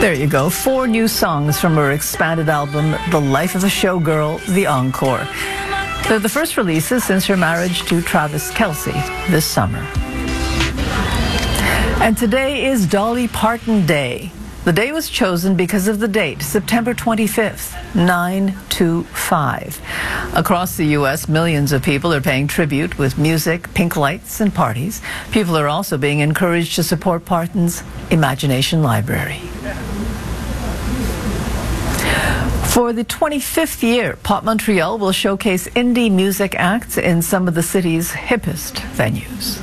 There you go. 4 new songs from her expanded album, The Life of a Showgirl, The Encore. They're the first releases since her marriage to Travis Kelce this summer. And today is Dolly Parton Day. The day was chosen because of the date, September 25th, 925. Across the U.S., millions of people are paying tribute with music, pink lights, and parties. People are also being encouraged to support Parton's Imagination Library. For the 25th year, Pop Montreal will showcase indie music acts in some of the city's hippest venues.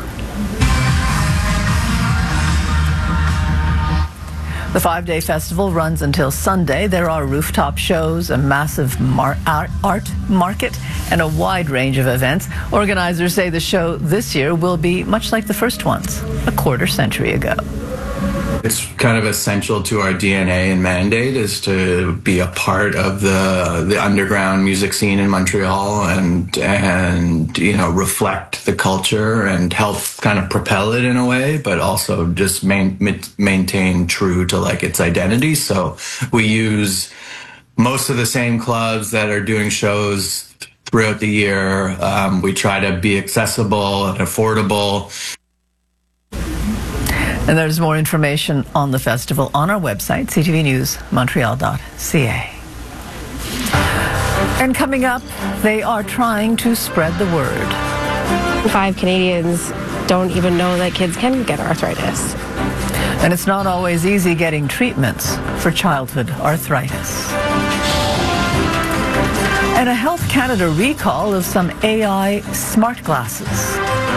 The 5-day festival runs until Sunday. There are rooftop shows, a massive art market, and a wide range of events. Organizers say the show this year will be much like the first ones, a quarter century ago. It's kind of essential to our DNA and mandate is to be a part of the underground music scene in Montreal and you know, reflect the culture and help kind of propel it in a way, but also just maintain true to like its identity. So we use most of the same clubs that are doing shows throughout the year. We try to be accessible and affordable. And there's more information on the festival on our website, ctvnewsmontreal.ca. And coming up, they are trying to spread the word. 5 Canadians don't even know that kids can get arthritis. And it's not always easy getting treatments for childhood arthritis. And a Health Canada recall of some AI smart glasses.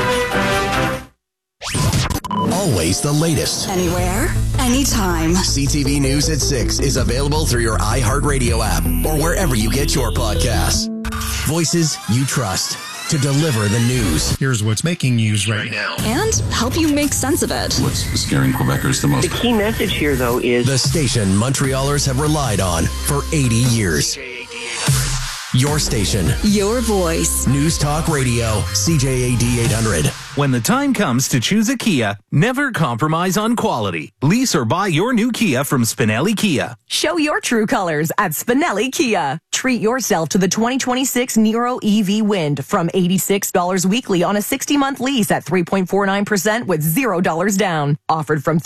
Always the latest. Anywhere, anytime. CTV News at 6 is available through your iHeartRadio app or wherever you get your podcasts. Voices you trust to deliver the news. Here's what's making news right now. And help you make sense of it. What's scaring Quebecers the most? The key message here, though, is the station Montrealers have relied on for 80 years. Your station. Your voice. News Talk Radio, CJAD 800. When the time comes to choose a Kia, never compromise on quality. Lease or buy your new Kia from Spinelli Kia. Show your true colors at Spinelli Kia. Treat yourself to the 2026 Niro EV Wind from $86 weekly on a 60-month lease at 3.49% with $0 down. Offered from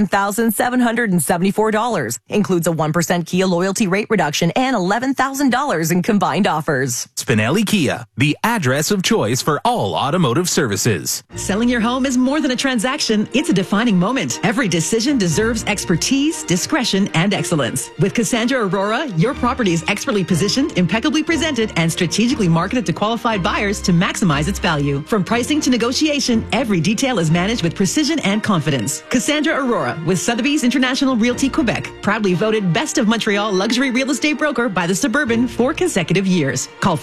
$37,774. Includes a 1% Kia loyalty rate reduction and $11,000 in combined offers. Spinelli Kia, the address of choice for all automotive services. Selling your home is more than a transaction. It's a defining moment. Every decision deserves expertise, discretion, and excellence. With Cassandra Aurora, your property is expertly positioned, impeccably presented, and strategically marketed to qualified buyers to maximize its value. From pricing to negotiation, every detail is managed with precision and confidence. Cassandra Aurora with Sotheby's International Realty Quebec, proudly voted Best of Montreal Luxury Real Estate Broker by the Suburban 4 consecutive years. Call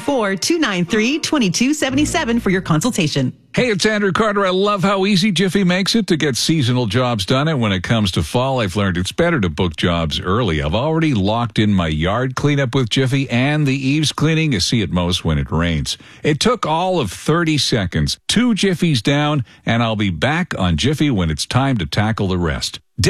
514-293-2277 for your consultation. Hey, it's Andrew Carter. I love how easy Jiffy makes it to get seasonal jobs done. And when it comes to fall, I've learned it's better to book jobs early. I've already locked in my yard cleanup with Jiffy and the eaves cleaning you see at most when it rains. It took all of 30 seconds, 2 Jiffies down, and I'll be back on Jiffy when it's time to tackle the rest.